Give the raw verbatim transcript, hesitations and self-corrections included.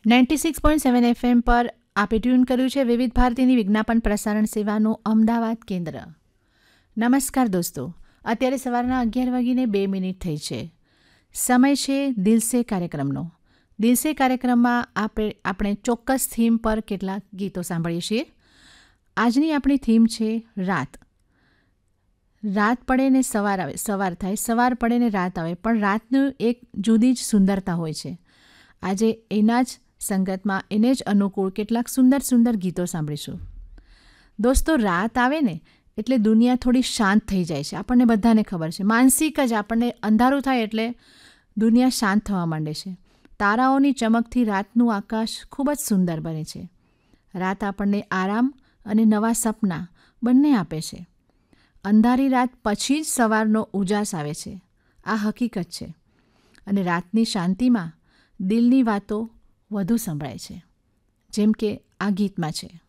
Ninety six point seven FM પર આપે tune કર્યું છે વિવિધ ભારતીની વિજ્ઞાપન પ્રસારણ સેવાનું અમદાવાદ કેન્દ્ર. નમસ્કાર દોસ્તો, અત્યારે સવારના અગિયાર વાગીને બે મિનિટ થઈ છે. સમય છે દિલસે કાર્યક્રમનો. દિલસે કાર્યક્રમમાં આપણે આપણે ચોક્કસ થીમ પર કેટલાક ગીતો સાંભળીએ છીએ. આજની આપણી થીમ છે રાત. રાત પડે ને સવાર આવે, સવાર થાય, સવાર પડે ને રાત આવે, પણ રાતનું એક જુદી જ સુંદરતા હોય છે. આજે એના જ સંગતમાં એને જ અનુકૂળ કેટલાક સુંદર સુંદર ગીતો સાંભળીશું. દોસ્તો, રાત આવે ને એટલે દુનિયા થોડી શાંત થઈ જાય છે. આપણને બધાને ખબર છે. માનસિક જ આપણને અંધારું થાય એટલે દુનિયા શાંત થવા માંડે છે. તારાઓની ચમકથી રાતનું આકાશ ખૂબ જ સુંદર બને છે. રાત આપણને આરામ અને નવા સપના બંને આપે છે. અંધારી રાત પછી જ સવારનો ઉજાસ આવે છે. આ હકીકત છે. અને રાતની શાંતિમાં દિલની વાતો વધુ સંભળાય છે, જેમ કે આ ગીતમાં છે.